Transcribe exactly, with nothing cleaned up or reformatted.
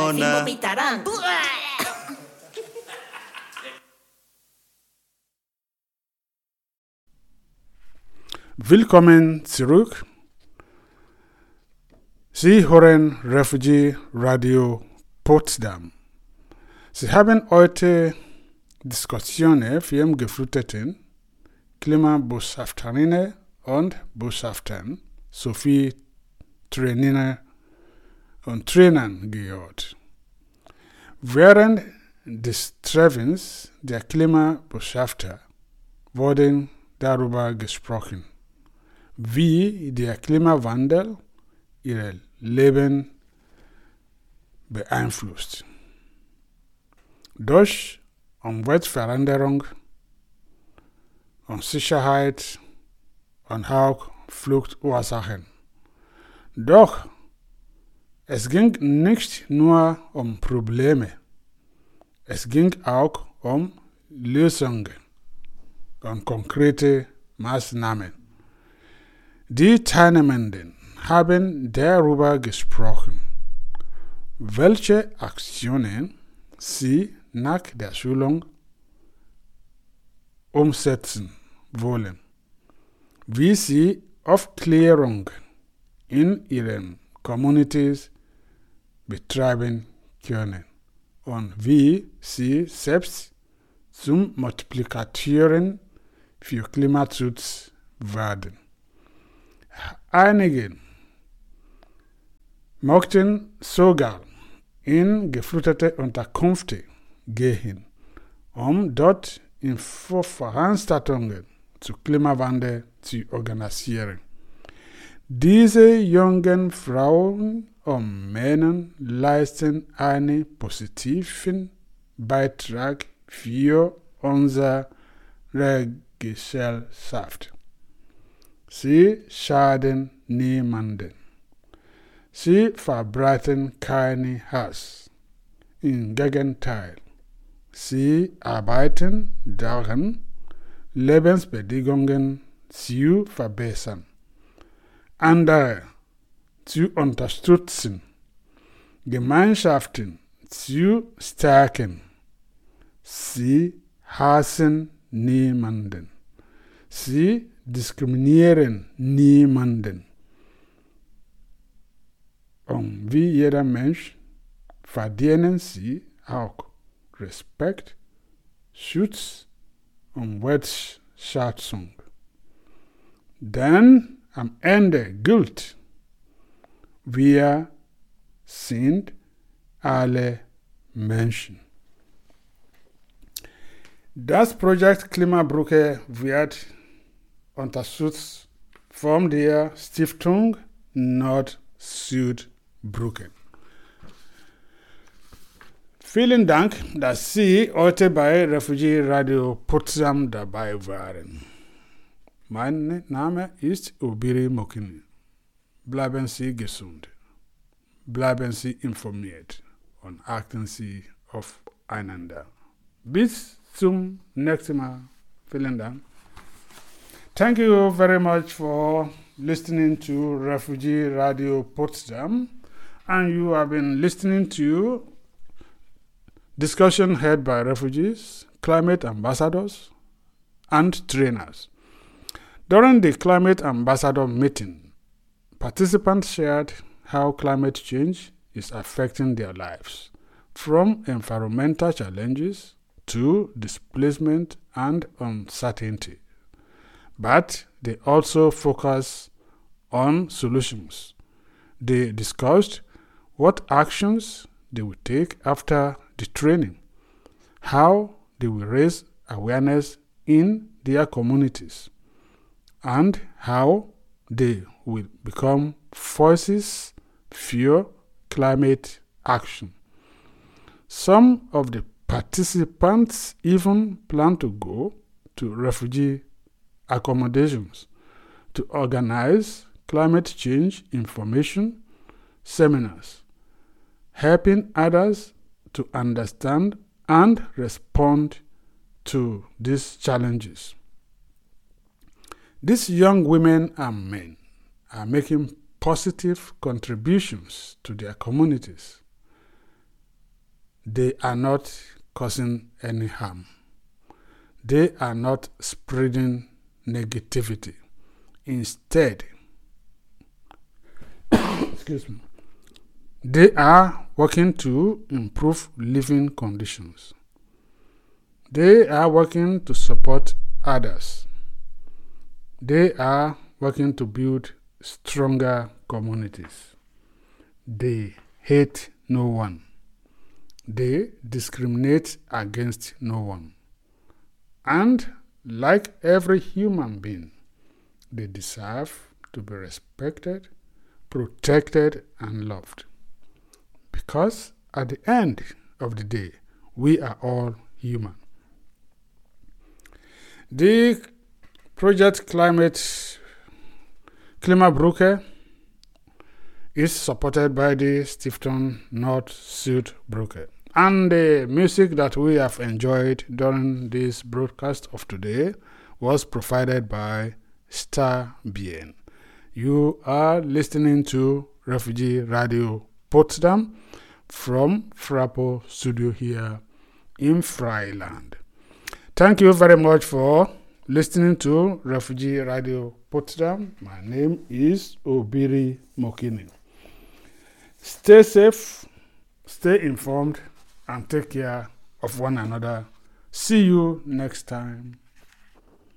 fin mona. vomitarán. Willkommen zurück. Sie hören Refugee Radio Potsdam. Sie haben heute Diskussionen für die Geflüchteten, Klimabotschafterinnen und Botschaftern sowie Trainer und Trainern gehört. Während des Treffens der Klimabotschafter wurden darüber gesprochen, wie der Klimawandel ihr Leben beeinflusst. Durch Umweltveränderung, Unsicherheit und auch Fluchtursachen. Doch es ging nicht nur um Probleme, es ging auch um Lösungen und konkrete Maßnahmen. Die Teilnehmenden haben darüber gesprochen, welche Aktionen sie nach der Schulung umsetzen wollen, wie sie Aufklärung in ihren Communities betreiben können und wie sie selbst zum Multiplikatoren für Klimaschutz werden. Einige mochten sogar in geflüchtete Unterkünfte gehen, um dort Infoveranstaltungen zu Klimawandel zu organisieren. Diese jungen Frauen und Männer leisten einen positiven Beitrag für unsere Gesellschaft. Sie schaden niemanden. Sie verbreiten keinen Hass. Im Gegenteil, sie arbeiten daran, Lebensbedingungen zu verbessern, andere zu unterstützen, Gemeinschaften zu stärken. Sie hassen niemanden. Sie diskriminieren niemanden. Und wie jeder Mensch verdienen sie auch Respekt, Schutz und Wertschätzung. Denn am Ende gilt, wir sind alle Menschen. Das Projekt Klimabrücke wird unterstützt von der Stiftung Nord-Süd-Brücke. Vielen Dank, dass Sie heute bei Refugee Radio Potsdam dabei waren. Mein Name ist Obiri Mokini. Bleiben Sie gesund, bleiben Sie informiert und achten Sie aufeinander. Bis zum nächsten Mal. Vielen Dank. Thank you very much for listening to Refugee Radio Potsdam, and you have been listening to discussion held by refugees, climate ambassadors, and trainers. During the Climate Ambassador meeting, participants shared how climate change is affecting their lives, from environmental challenges to displacement and uncertainty. But they also focus on solutions. They discussed what actions they will take after the training, how they will raise awareness in their communities, and how they will become voices for climate action. Some of the participants even plan to go to refugee accommodations to organize climate change information seminars, helping others to understand and respond to these challenges. These young women and men are making positive contributions to their communities. They are not causing any harm. They are not spreading negativity. Instead, excuse me, they are working to improve living conditions. They are working to support others. They are working to build stronger communities. They hate no one. They discriminate against no one. And like every human being, they deserve to be respected, protected, and loved. Because at the end of the day, we are all human. The project Climate Klimabrücke is supported by the Stiftung Nord-Süd-Brücke. And the music that we have enjoyed during this broadcast of today was provided by Starbien. You are listening to Refugee Radio Potsdam from Frappo Studio here in Freiland. Thank you very much for listening to Refugee Radio Potsdam. My name is Obiri Mokini. Stay safe, stay informed, and take care of one another. See you next time.